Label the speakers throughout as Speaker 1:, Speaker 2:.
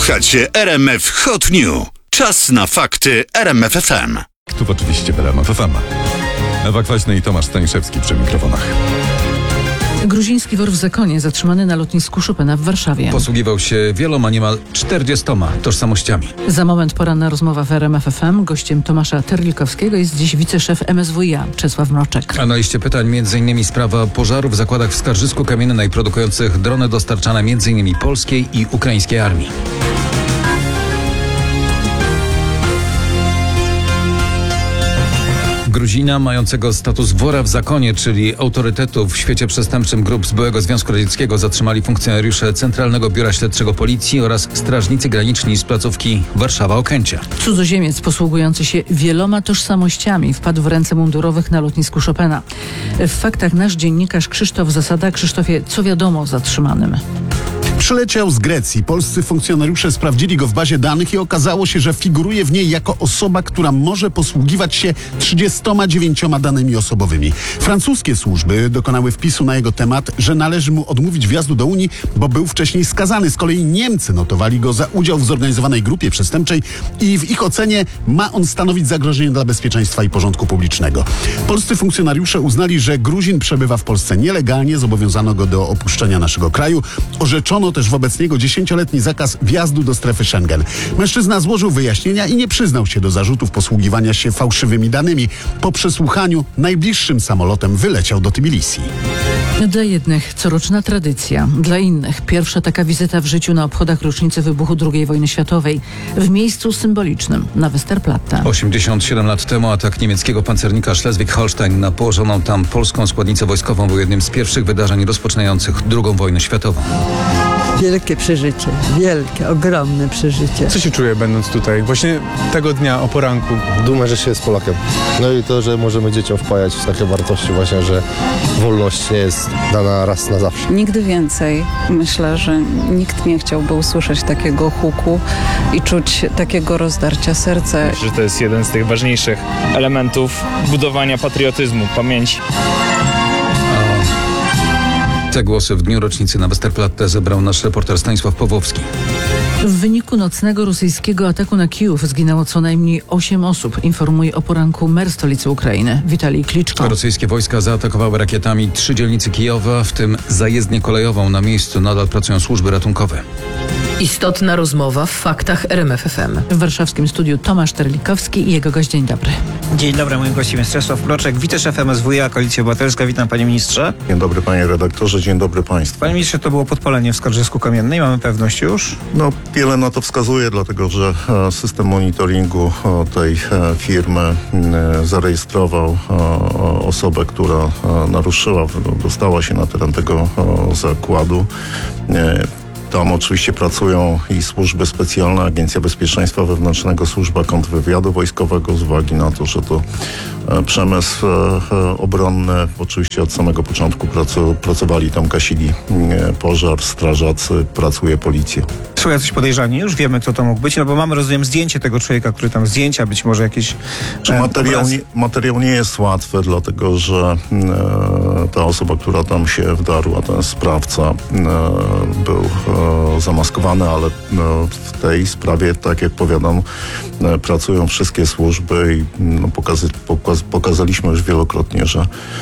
Speaker 1: Słuchacie RMF Hot News. Czas na fakty RMF FM.
Speaker 2: Tu oczywiście RMF FM. Ewa Kwaśny i Tomasz Staniszewski przy mikrofonach.
Speaker 3: Gruziński wor w zakonie zatrzymany na lotnisku Chopina w Warszawie.
Speaker 4: Posługiwał się wieloma, niemal 40 tożsamościami.
Speaker 3: Za moment poranna rozmowa w RMF FM. Gościem Tomasza Terlikowskiego jest dziś wiceszef MSWiA Czesław Mroczek.
Speaker 4: A na liście pytań m.in. sprawa pożaru w zakładach w Skarżysku Kamiennej produkujących drony dostarczane m.in. polskiej i ukraińskiej armii. Gruzina mającego status wora w zakonie, czyli autorytetu w świecie przestępczym grup z byłego Związku Radzieckiego, zatrzymali funkcjonariusze Centralnego Biura Śledczego Policji oraz strażnicy graniczni z placówki Warszawa-Okęcie.
Speaker 3: Cudzoziemiec posługujący się wieloma tożsamościami wpadł w ręce mundurowych na lotnisku Chopina. W faktach nasz dziennikarz Krzysztof Zasada. Krzysztofie, co wiadomo o zatrzymanym?
Speaker 5: Przyleciał z Grecji. Polscy funkcjonariusze sprawdzili go w bazie danych i okazało się, że figuruje w niej jako osoba, która może posługiwać się 39 danymi osobowymi. Francuskie służby dokonały wpisu na jego temat, że należy mu odmówić wjazdu do Unii, bo był wcześniej skazany. Z kolei Niemcy notowali go za udział w zorganizowanej grupie przestępczej i w ich ocenie ma on stanowić zagrożenie dla bezpieczeństwa i porządku publicznego. Polscy funkcjonariusze uznali, że Gruzin przebywa w Polsce nielegalnie, zobowiązano go do opuszczenia naszego kraju. Orzeczono też wobec niego 10-letni zakaz wjazdu do strefy Schengen. Mężczyzna złożył wyjaśnienia i nie przyznał się do zarzutów posługiwania się fałszywymi danymi. Po przesłuchaniu najbliższym samolotem wyleciał do Tbilisi.
Speaker 3: Dla jednych coroczna tradycja, dla innych pierwsza taka wizyta w życiu na obchodach rocznicy wybuchu II wojny światowej w miejscu symbolicznym na Westerplatte.
Speaker 4: 87 lat temu atak niemieckiego pancernika Schleswig-Holstein na położoną tam polską składnicę wojskową był jednym z pierwszych wydarzeń rozpoczynających II wojnę światową.
Speaker 6: Wielkie przeżycie, wielkie, ogromne przeżycie.
Speaker 7: Co się czuje będąc tutaj, właśnie tego dnia o poranku?
Speaker 8: Dumę, że się jest Polakiem. No i to, że możemy dzieciom wpajać takie wartości właśnie, że wolność nie jest dana raz na zawsze.
Speaker 9: Nigdy więcej. Myślę, że nikt nie chciałby usłyszeć takiego huku i czuć takiego rozdarcia serca.
Speaker 10: Myślę, że to jest jeden z tych ważniejszych elementów budowania patriotyzmu, pamięci.
Speaker 4: Te głosy w dniu rocznicy na Westerplatte zebrał nasz reporter Stanisław Pawłowski.
Speaker 3: W wyniku nocnego rosyjskiego ataku na Kijów zginęło co najmniej 8 osób, informuje o poranku mer stolicy Ukrainy, Witalij Kliczko.
Speaker 4: Rosyjskie wojska zaatakowały rakietami 3 dzielnice Kijowa, w tym zajezdnię kolejową. Na miejscu nadal pracują służby ratunkowe.
Speaker 11: Istotna rozmowa w faktach RMF FM.
Speaker 3: W warszawskim studiu Tomasz Terlikowski i jego gość. Dzień dobry.
Speaker 12: Dzień dobry, moim gościem jest Czesław Mroczek, wiceszef MSWiA, Koalicja Obywatelska. Witam, panie ministrze.
Speaker 13: Dzień dobry, panie redaktorze, dzień dobry państwu.
Speaker 12: Panie ministrze, to było podpalenie w Skarżysku Kamiennej, mamy pewność już?
Speaker 13: No, wiele na to wskazuje, dlatego że system monitoringu tej firmy zarejestrował osobę, która naruszyła, dostała się na teren tego zakładu. Tam oczywiście pracują i służby specjalne, Agencja Bezpieczeństwa Wewnętrznego, Służba Kontrwywiadu Wojskowego, z uwagi na to, że to przemysł obronny. Oczywiście od samego początku pracowali tam, gasili pożar, strażacy, pracuje policja.
Speaker 12: Są jacyś podejrzani? Już wiemy, kto to mógł być, no bo mamy, rozumiem, zdjęcie tego człowieka, który tam zdjęcia, być może jakieś...
Speaker 13: Materiał nie jest łatwy, dlatego że ta osoba, która tam się wdarła, ten sprawca, był zamaskowany, ale w tej sprawie, tak jak powiadam, pracują wszystkie służby i pokazaliśmy już wielokrotnie, że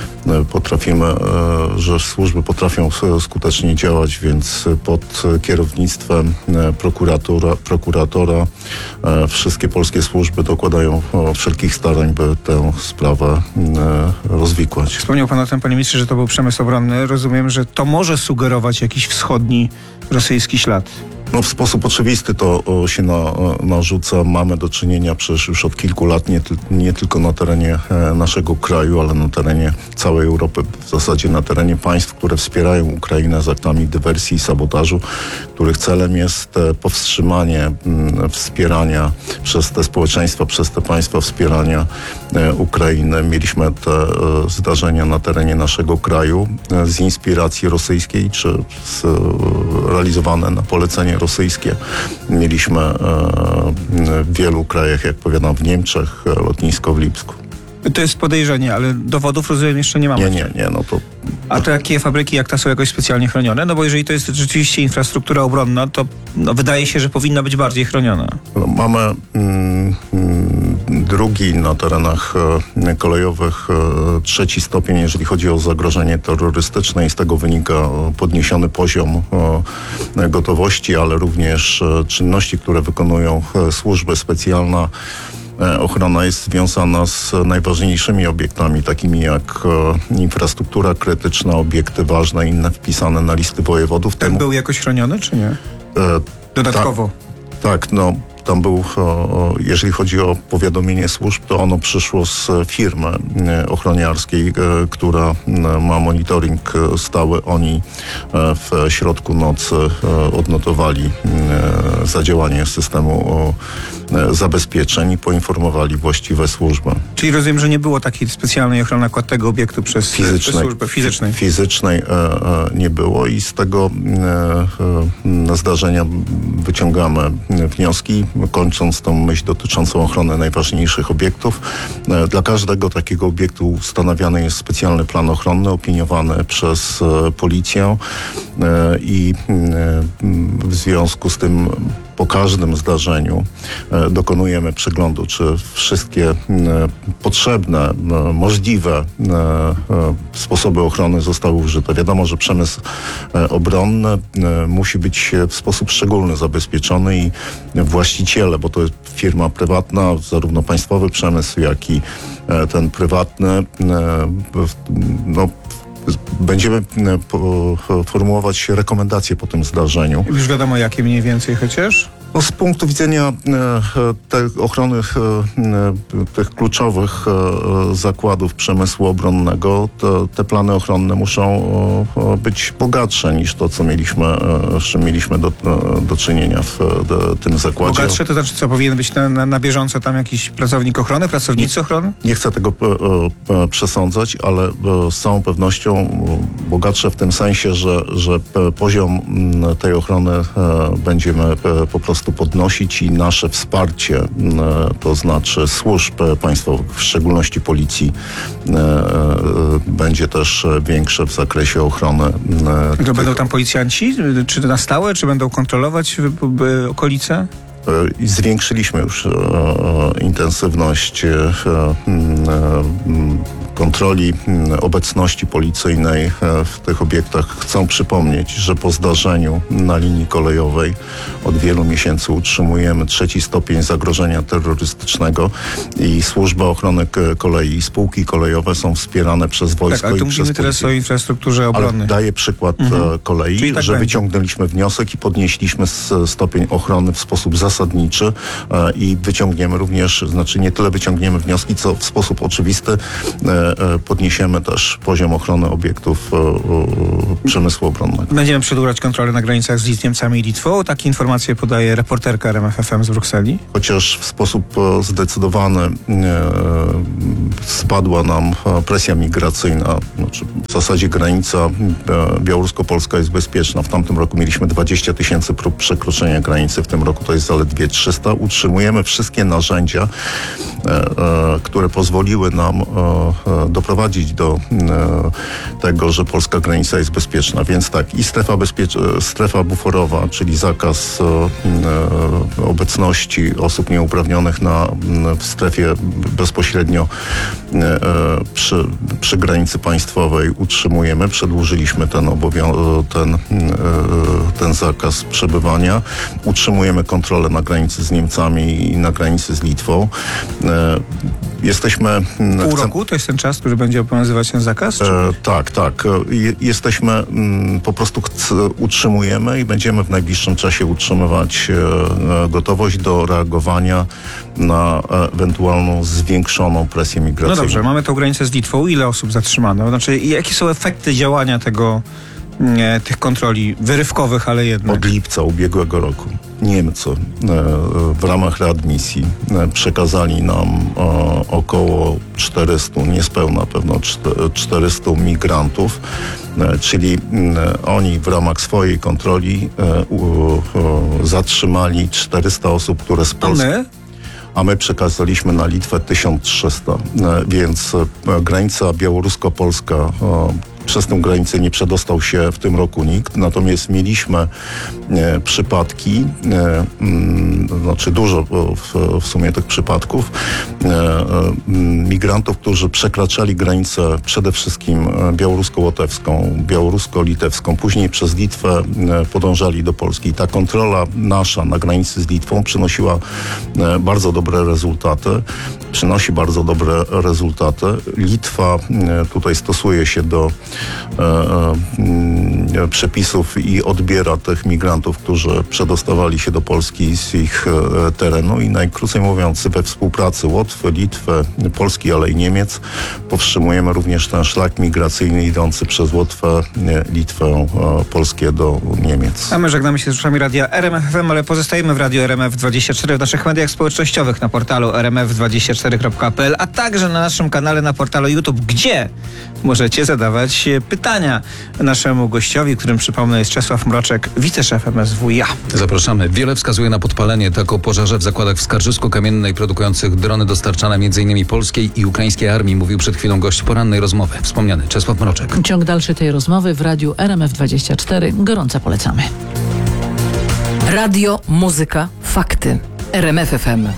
Speaker 13: że służby potrafią skutecznie działać, więc pod kierownictwem prokuratora wszystkie polskie służby dokładają wszelkich starań, by tę sprawę rozwikłać.
Speaker 12: Wspomniał pan o tym, panie ministrze, że to był przemysł obronny. Rozumiem, że to może sugerować jakiś wschodni rosyjski ślad.
Speaker 13: No, w sposób oczywisty to się narzuca. Mamy do czynienia przecież już od kilku lat nie tylko na terenie naszego kraju, ale na terenie całej Europy, w zasadzie na terenie państw, które wspierają Ukrainę z aktami dywersji i sabotażu, których celem jest powstrzymanie wspierania przez te społeczeństwa, przez te państwa wspierania Ukrainy. Mieliśmy te zdarzenia na terenie naszego kraju z inspiracji rosyjskiej, czy realizowane na polecenie rosyjskie. Mieliśmy w wielu krajach, jak powiadam, w Niemczech, lotnisko w Lipsku.
Speaker 12: To jest podejrzenie, ale dowodów, rozumiem, jeszcze nie mamy.
Speaker 13: Nie, no to...
Speaker 12: A takie fabryki jak ta są jakoś specjalnie chronione? No bo jeżeli to jest rzeczywiście infrastruktura obronna, to wydaje się, że powinna być bardziej chroniona.
Speaker 13: Mamy drugi na terenach kolejowych, trzeci stopień, jeżeli chodzi o zagrożenie terrorystyczne i z tego wynika podniesiony poziom gotowości, ale również czynności, które wykonują służby specjalne. Ochrona jest związana z najważniejszymi obiektami, takimi jak infrastruktura krytyczna, obiekty ważne, inne wpisane na listy wojewodów.
Speaker 12: Ten był jakoś chroniony, czy nie? Dodatkowo?
Speaker 13: Tak, no tam był, jeżeli chodzi o powiadomienie służb, to ono przyszło z firmy ochroniarskiej, która ma monitoring stały. Oni w środku nocy odnotowali zadziałanie systemu zabezpieczeń i poinformowali właściwe służby.
Speaker 12: Czyli rozumiem, że nie było takiej specjalnej ochrony akurat tego obiektu przez służbę fizycznej?
Speaker 13: Fizycznej nie było i z tego zdarzenia wyciągamy wnioski, kończąc tą myśl dotyczącą ochrony najważniejszych obiektów. Dla każdego takiego obiektu ustanawiany jest specjalny plan ochronny, opiniowany przez policję i w związku z tym po każdym zdarzeniu dokonujemy przeglądu, czy wszystkie potrzebne, możliwe sposoby ochrony zostały użyte. Wiadomo, że przemysł obronny musi być w sposób szczególny zabezpieczony i właściciele, bo to jest firma prywatna, zarówno państwowy przemysł, jak i ten prywatny, będziemy formułować rekomendacje po tym zdarzeniu.
Speaker 12: Już wiadomo, jakie mniej więcej chociaż?
Speaker 13: Z punktu widzenia ochrony tych kluczowych zakładów przemysłu obronnego, te plany ochronne muszą być bogatsze niż to, z czym mieliśmy do czynienia w tym zakładzie.
Speaker 12: Bogatsze to znaczy co, powinien być na bieżąco tam jakiś pracownik ochrony, pracownicy ochrony?
Speaker 13: Nie chcę tego przesądzać, ale z całą pewnością bogatsze w tym sensie, że poziom tej ochrony będziemy po prostu podnosić i nasze wsparcie, to znaczy służb państwowych, w szczególności policji, będzie też większe w zakresie ochrony.
Speaker 12: To będą tam policjanci? Czy na stałe? Czy będą kontrolować okolice?
Speaker 13: Zwiększyliśmy już intensywność kontroli obecności policyjnej w tych obiektach. Chcę przypomnieć, że po zdarzeniu na linii kolejowej od wielu miesięcy utrzymujemy trzeci stopień zagrożenia terrorystycznego i Służba Ochrony Kolei i spółki kolejowe są wspierane przez wojsko
Speaker 12: tak, ale tu
Speaker 13: i przez
Speaker 12: mówimy teraz o infrastrukturze obronnej.
Speaker 13: Ale daję przykład kolei,
Speaker 12: tak
Speaker 13: że
Speaker 12: będzie.
Speaker 13: Wyciągnęliśmy wniosek i podnieśliśmy stopień ochrony w sposób zasadniczy i wyciągniemy również, znaczy nie tyle wyciągniemy wnioski, co w sposób oczywisty podniesiemy też poziom ochrony obiektów przemysłu obronnego.
Speaker 12: Będziemy przedłużać kontrolę na granicach z Niemcami i Litwą. Takie informacje podaje reporterka RMF FM z Brukseli.
Speaker 13: Chociaż w sposób zdecydowany spadła nam presja migracyjna. Znaczy w zasadzie granica białorusko-polska jest bezpieczna. W tamtym roku mieliśmy 20 000 prób przekroczenia granicy. W tym roku to jest zaledwie 300. Utrzymujemy wszystkie narzędzia, które pozwoliły nam doprowadzić do tego, że polska granica jest bezpieczna. Więc tak, i strefa buforowa, czyli zakaz obecności osób nieuprawnionych w strefie bezpośrednio przy granicy państwowej utrzymujemy. Przedłużyliśmy ten zakaz przebywania. Utrzymujemy kontrolę na granicy z Niemcami i na granicy z Litwą. Jesteśmy...
Speaker 12: Pół roku to jest ten czas, który będzie obowiązywać ten zakaz?
Speaker 13: Tak. Jesteśmy, po prostu utrzymujemy i będziemy w najbliższym czasie utrzymywać gotowość do reagowania na ewentualną zwiększoną presję migracyjną.
Speaker 12: No dobrze, mamy tą granicę z Litwą. Ile osób zatrzymano? Znaczy, jakie są efekty działania tych kontroli wyrywkowych, ale jednak?
Speaker 13: Od lipca ubiegłego roku Niemcy w ramach readmisji przekazali nam około 400, niespełna pewno 400 migrantów, czyli oni w ramach swojej kontroli zatrzymali 400 osób, które z Polski... a my przekazaliśmy na Litwę 1300, więc granica białorusko-polska, przez tę granicę nie przedostał się w tym roku nikt, natomiast mieliśmy przypadki, znaczy dużo w sumie tych przypadków, migrantów, którzy przekraczali granicę przede wszystkim białorusko-łotewską, białorusko-litewską, później przez Litwę podążali do Polski. Ta kontrola nasza na granicy z Litwą przynosiła bardzo dobre rezultaty, przynosi bardzo dobre rezultaty. Litwa tutaj stosuje się do przepisów i odbiera tych migrantów, którzy przedostawali się do Polski z ich terenu i najkrócej mówiąc we współpracy Łotwy, Litwy, Polski, ale i Niemiec powstrzymujemy również ten szlak migracyjny idący przez Łotwę, Litwę, Polskę do Niemiec.
Speaker 12: A my żegnamy się z słuchaczami radia RMF FM, ale pozostajemy w Radiu RMF24 w naszych mediach społecznościowych na portalu rmf24.pl, a także na naszym kanale na portalu YouTube, gdzie możecie zadawać pytania naszemu gościowi, którym przypomnę jest Czesław Mroczek, wiceszef MSWiA.
Speaker 4: Zapraszamy. Wiele wskazuje na podpalenie. Tak o pożarze w zakładach w Skarżysku-Kamiennej produkujących drony dostarczane m.in. polskiej i ukraińskiej armii mówił przed chwilą gość porannej rozmowy. Wspomniany Czesław Mroczek.
Speaker 3: Ciąg dalszy tej rozmowy w radiu RMF24. Gorąco polecamy.
Speaker 11: Radio, muzyka, fakty. RMF FM.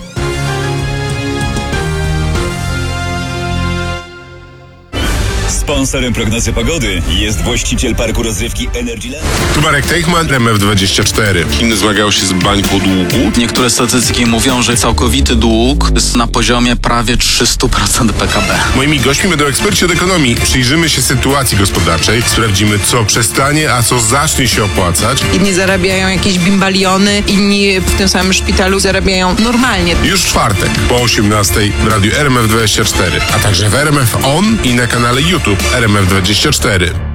Speaker 14: Sponsorem prognozy pogody jest właściciel parku rozrywki Energyland.
Speaker 15: Tu Marek Teichman, RMF24. Chiny zmagają się z bańką długu.
Speaker 16: Niektóre statystyki mówią, że całkowity dług jest na poziomie prawie 300% PKB.
Speaker 15: Moimi gośćmi będą eksperci od ekonomii. Przyjrzymy się sytuacji gospodarczej, sprawdzimy, co przestanie, a co zacznie się opłacać.
Speaker 17: Jedni zarabiają jakieś bimbaliony, inni w tym samym szpitalu zarabiają normalnie.
Speaker 15: Już w czwartek po 18:00 w radiu RMF24, a także w RMF On i na kanale YouTube RMF24.